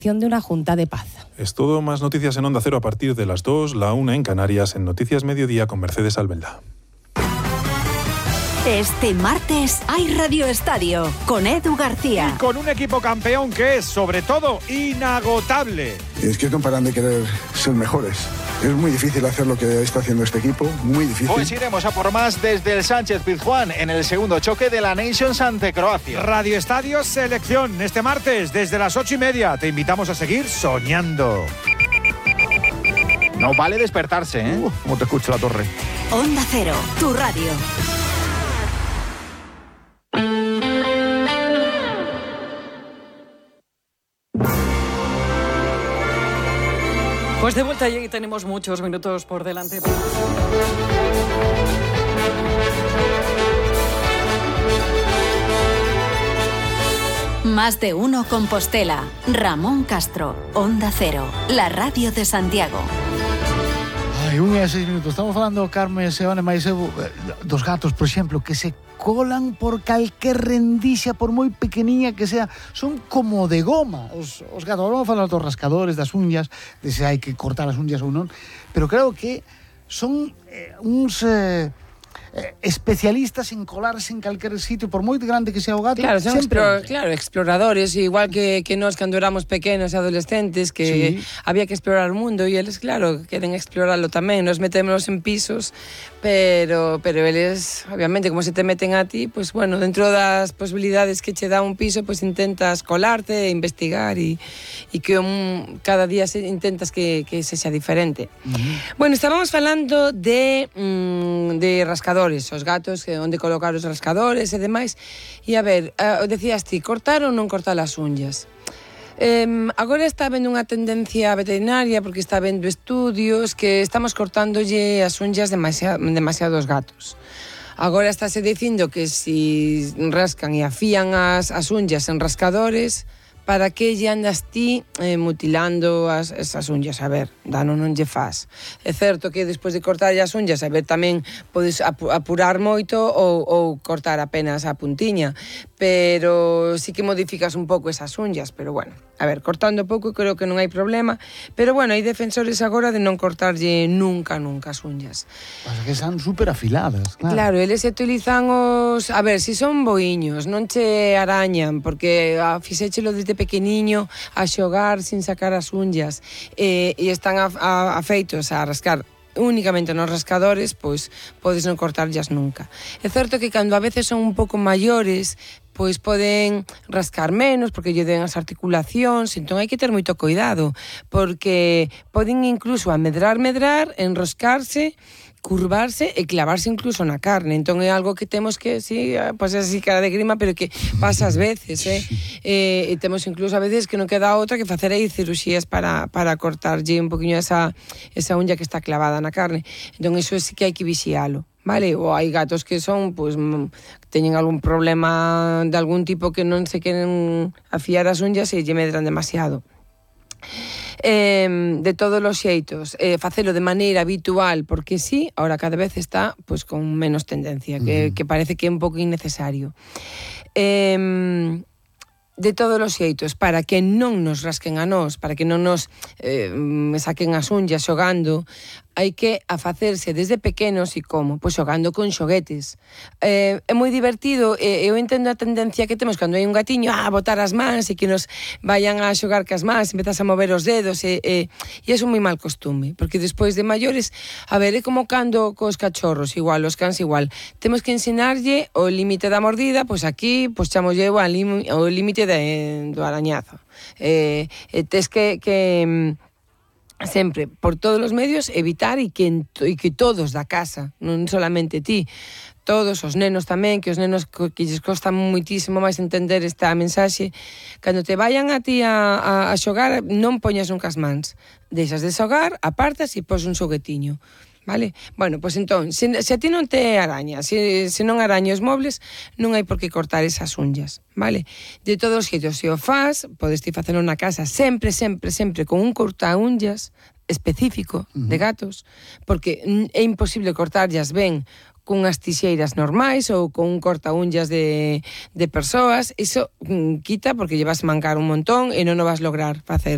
de una junta de paz. Es todo, más noticias en Onda Cero a partir de las 2, la 1 en Canarias, en Noticias Mediodía con Mercedes Albelda. Este martes hay Radio Estadio con Edu García. Y con un equipo campeón que es, sobre todo, inagotable. Es que no paran de querer ser mejores. Es muy difícil hacer lo que está haciendo este equipo, muy difícil. Pues iremos a por más desde el Sánchez-Pizjuán en el segundo choque de la Nations ante Croacia. Radio Estadio Selección, este martes desde las 8:30. Te invitamos a seguir soñando. No vale despertarse, ¿eh? Como te escucho la torre. Onda Cero, tu radio. Pues de vuelta y tenemos muchos minutos por delante. Más de uno Compostela. Ramón Castro, Onda Cero, la radio de Santiago. Ai, 1:06 minutos. Estamos falando, Carmen, Seone, mais eu, dos gatos, por exemplo, que se colan por calquer rendixa, por moi pequeniña que sea, son como de goma os gatos. Vamos a falar dos rascadores, das uñas, de se hai que cortar as uñas ou non, pero creo que son uns especialistas en colarse en calquer sitio, por moi grande que sea o gato. Claro, son exploradores, igual que nós cando éramos pequenos e adolescentes, que sí, había que explorar o mundo, e eles, claro, queren explorarlo tamén. Nos metémonos en pisos, pero eles, obviamente, como se te meten a ti, pues bueno, dentro das posibilidades que che dá un piso, pues intentas colarte, investigar e que cada día intentas que sexa diferente. Bueno, estábamos falando de rascadores, os gatos, onde colocar os rascadores e demais. E a ver, decías ti, cortar ou non cortar as unhas? Agora está habendo unha tendencia veterinaria, porque está habendo estudios que estamos cortándolle as unhas demasiados gatos. Agora estáse dicindo que si rascan e afían as unhas en rascadores, para que lle andas ti mutilando esas unhas? A ver, dano non lle faz. É certo que despois de cortar as unhas, a ver, tamén podes apurar moito ou cortar apenas a puntiña, pero sí que modificas un pouco esas unhas, pero bueno, a ver, cortando pouco creo que non hai problema, pero bueno, hai defensores agora de non cortarlle nunca as unhas. Pasa que son super afiladas, claro. Claro, eles utilizan os... A ver, si son boiños, non che arañan, porque fixéchelo desde pequeniño a xogar sin sacar as unhas, e están afeitos a rascar únicamente nos rascadores, pois podes non cortarllas nunca. É certo que cando a veces son un pouco maiores, pois poden rascar menos, porque lle den as articulacións, entón hai que ter moito cuidado, porque poden incluso medrar, enroscarse, curvarse e clavarse incluso na carne. Entón é algo que temos que, sí, pois así cara de grima, pero que pasa ás veces, e temos incluso a veces que non queda outra que facer aí ciruxías para cortarlle un poquinho esa uña que está clavada na carne. Entón iso sí que hai que vixialo, vale? Ou hai gatos que son, pois, teñen algún problema de algún tipo que non se queren afiar as uñas e lle medran demasiado. De todos os xeitos, facelo de maneira habitual, porque sí, ahora cada vez está pois con menos tendencia, que parece que é un pouco innecesario. De todos os xeitos, para que non nos rasquen a nós, para que non nos saquen as unhas xogando, hai que afacerse desde pequenos. E como? Pois xogando con xoguetes. É moi divertido, eu entendo a tendencia que temos cando hai un gatiño a botar as mans e que nos vayan a xogar cas mans, empezas a mover os dedos, e é un moi mal costume, porque despois de maiores, a ver, é como cando cos cachorros, igual, os cans igual, temos que ensinarlle o límite da mordida, pois aquí, pois chamolle o límite do arañazo. Tes que sempre, por todos os medios, evitar e que todos da casa, non solamente ti, todos os nenos tamén, que os nenos que lles costa moitísimo máis entender esta mensaxe, cando te vayan a ti a xogar, non poñas nunca as mans, deixas de xogar, apartas e pos un xoguetiño. Vale? Bueno, pois entón, se a ti non te araña, se non araña os mobles, non hai por que cortar esas unhas, vale? De todos os xeitos, se o faz, podes ti facelo na casa sempre con un cortaunhas específico de gatos, porque é imposible cortarllas ben cunhas tixeiras normais ou con un cortaunhas de persoas. Iso quita, porque lle vas mancar un montón e non o vas lograr facer.